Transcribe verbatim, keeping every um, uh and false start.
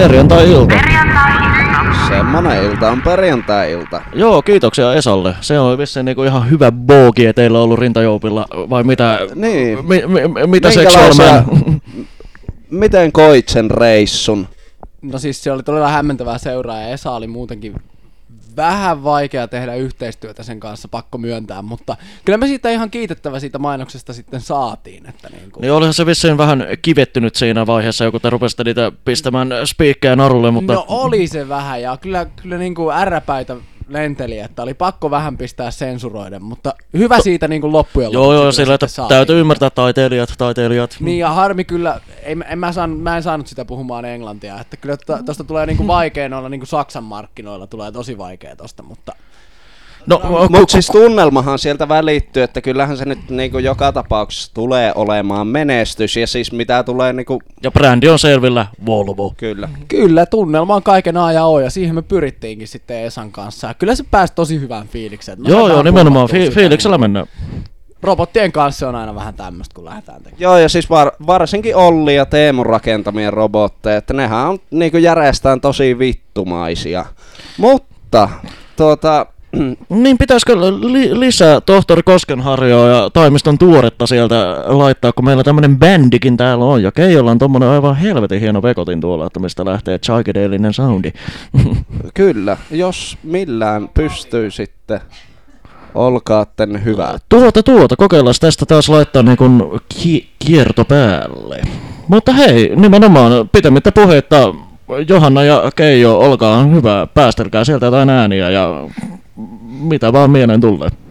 perjantai-ilta. Semmonen ilta on perjantai-ilta. Joo, kiitoksia Esalle. Se on vissiin niinku ihan hyvä boogi, että teillä on ollut rintajoupilla, vai mitä, Niin. mi, mi, mitä Sexual Man? Miten koit sen reissun? No siis se oli todella hämmentävää seuraa ja Esa oli muutenkin vähän vaikea tehdä yhteistyötä sen kanssa, pakko myöntää, mutta kyllä me siitä ihan kiitettävä siitä mainoksesta sitten saatiin. Että niin, kuin... niin olihan se vissiin vähän kivettynyt siinä vaiheessa, kun te rupesitte niitä pistämään spiikkejä narulle, mutta... No oli se vähän ja kyllä, kyllä niin kuin ärräpäitä lenteli, että oli pakko vähän pistää sensuroiden, mutta hyvä siitä niin kuin loppujen lopuksi. Joo, joo, sillä että täytyy ymmärtää taiteilijat, taiteilijat. Niin ja harmi kyllä, ei, en mä, saan, mä en saanut sitä puhumaan englantia, että kyllä tosta tulee niin kuin vaikea noilla niin kuin Saksan markkinoilla, tulee tosi vaikea tosta, mutta... No, no mutta siis tunnelmahan sieltä välittyy, että kyllähän se nyt niinku joka tapauksessa tulee olemaan menestys ja siis mitä tulee niinku... Ja brändi on selvillä, Volvo. Kyllä. Kyllä, tunnelma on kaiken A ja O ja siihen me pyrittiinkin sitten Esan kanssa. Kyllä se pääsi tosi hyvään fiilikseen. Joo, joo, nimenomaan fi- fiiliksellä mennään. Robottien kanssa on aina vähän tämmöistä, kun lähdetään tekemään. Joo, ja siis var, varsinkin Olli ja Teemun rakentamien robotteja, että nehän on niinku järjestään tosi vittumaisia. Mutta, tuota... Niin pitäisikö li- lisää tohtori Koskenharjoa ja Taimiston tuoretta sieltä laittaa, kun meillä tämmönen bändikin täällä on, ja Keijolla on tommonen aivan helvetin hieno vekotin tuolla, että mistä lähtee psykedeellinen soundi. Kyllä, jos millään pystyy sitten, olkaatten hyvää. Tuota tuota, kokeillaan tästä taas laittaa niin kuin ki- kierto päälle. Mutta hei, nimenomaan pitämättä puhetta, Johanna ja Keijo, olkaa hyvä, päästelkää sieltä jotain ääniä ja... Mitä vaan mieleen tulee.